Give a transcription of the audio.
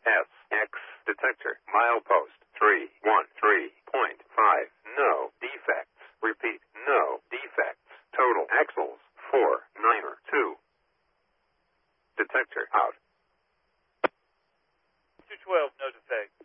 SX detector. Milepost 313.5. No defects. Repeat, no defects. Total axles 492. Detector out. 212, no defects.